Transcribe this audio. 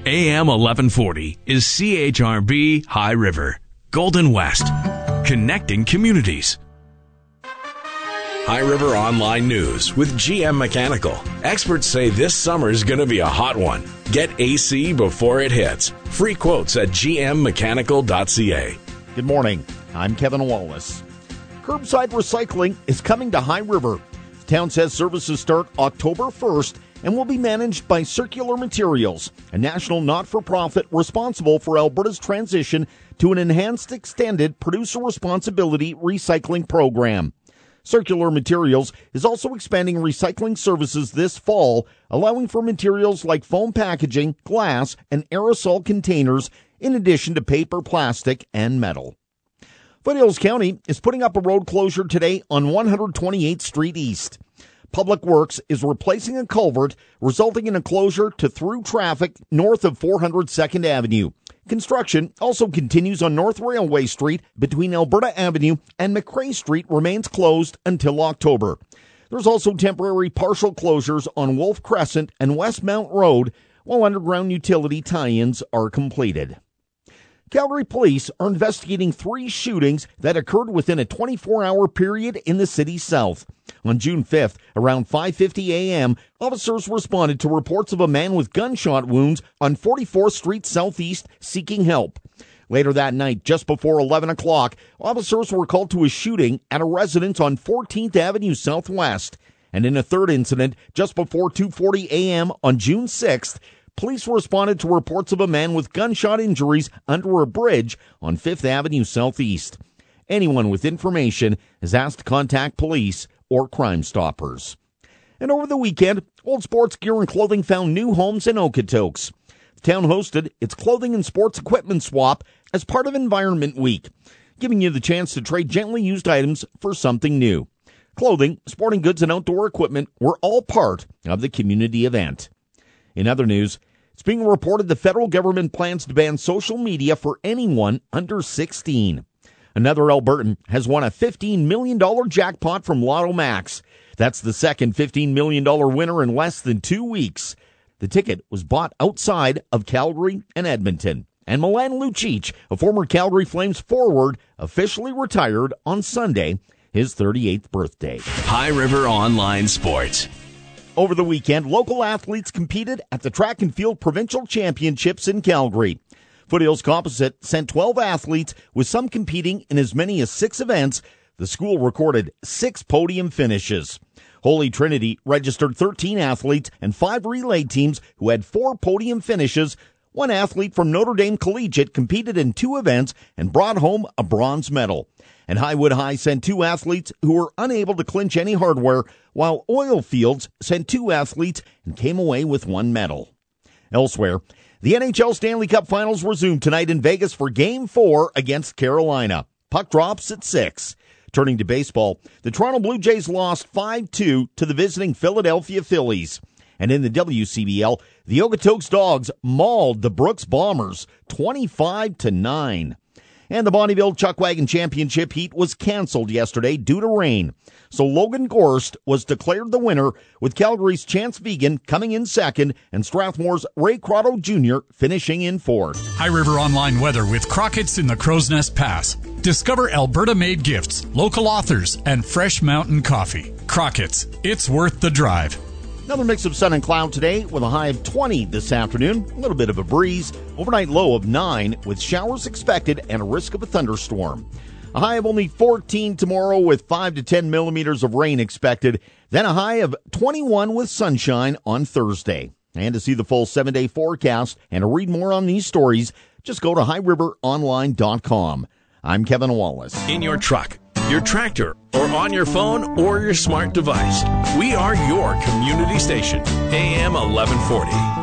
AM 1140 is CHRB High River, Golden West, connecting communities. High River Online News with GM Mechanical. Experts say this summer is going to be a hot one. Get AC before it hits. Free quotes at gmmechanical.ca. Good morning. I'm Kevin Wallace. Curbside recycling is coming to High River. The town says services start October 1st and will be managed by Circular Materials, a national not-for-profit responsible for Alberta's transition to an enhanced extended producer responsibility recycling program. Circular Materials is also expanding recycling services this fall, allowing for materials like foam packaging, glass, and aerosol containers, in addition to paper, plastic, and metal. Foothills County is putting up a road closure today on 128th Street East. Public Works is replacing a culvert, resulting in a closure to through traffic north of 400 2nd Avenue. Construction also continues on North Railway Street between Alberta Avenue and McRae Street remains closed until October. There's also temporary partial closures on Wolf Crescent and Westmount Road while underground utility tie-ins are completed. Calgary police are investigating 3 shootings that occurred within a 24-hour period in the city's south. On June 5th, around 5:50 a.m., officers responded to reports of a man with gunshot wounds on 44th Street Southeast seeking help. Later that night, just before 11 o'clock, officers were called to a shooting at a residence on 14th Avenue Southwest. And in a third incident, just before 2:40 a.m. on June 6th, police responded to reports of a man with gunshot injuries under a bridge on 5th Avenue Southeast. Anyone with information is asked to contact police or Crime Stoppers. And over the weekend, Old Sports Gear and Clothing found new homes in Okotoks. The town hosted its clothing and sports equipment swap as part of Environment Week, giving you the chance to trade gently used items for something new. Clothing, sporting goods, and outdoor equipment were all part of the community event. In other news, it's being reported the federal government plans to ban social media for anyone under 16. Another Albertan has won a $15 million jackpot from Lotto Max. That's the second $15 million winner in less than 2 weeks. The ticket was bought outside of Calgary and Edmonton. And Milan Lucic, a former Calgary Flames forward, officially retired on Sunday, his 38th birthday. High River Online Sports. Over the weekend, local athletes competed at the Track and Field Provincial Championships in Calgary. Foothills Composite sent 12 athletes, with some competing in as many as 6 events. The school recorded 6 podium finishes. Holy Trinity registered 13 athletes and 5 relay teams who had 4 podium finishes. One athlete from Notre Dame Collegiate competed in 2 events and brought home a bronze medal. And Highwood High sent 2 athletes who were unable to clinch any hardware, while Oilfields sent 2 athletes and came away with 1 medal. Elsewhere, the NHL Stanley Cup Finals resume tonight in Vegas for Game 4 against Carolina. Puck drops at 6. Turning to baseball, the Toronto Blue Jays lost 5-2 to the visiting Philadelphia Phillies. And in the WCBL, the Okotoks Dogs mauled the Brooks Bombers 25-9. And the Bonnyville Chuckwagon Championship heat was canceled yesterday due to rain. So Logan Gorst was declared the winner, with Calgary's Chance Vegan coming in second and Strathmore's Ray Crotto Jr. finishing in fourth. High River Online weather with Crockett's in the Crow's Nest Pass. Discover Alberta-made gifts, local authors, and fresh mountain coffee. Crockett's, it's worth the drive. Another mix of sun and cloud today with a high of 20 this afternoon. A little bit of a breeze. Overnight low of 9 with showers expected and a risk of a thunderstorm. A high of only 14 tomorrow with 5 to 10 millimeters of rain expected. Then a high of 21 with sunshine on Thursday. And to see the full 7-day forecast and to read more on these stories, just go to highriveronline.com. I'm Kevin Wallace. In your truck, your tractor, or on your phone or your smart device, we are your community station. AM 1140.